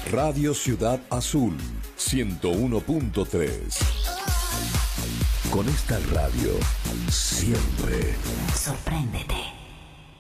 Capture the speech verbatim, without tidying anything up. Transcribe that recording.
Radio Ciudad Azul, ciento uno punto tres. Con esta radio, siempre sorpréndete.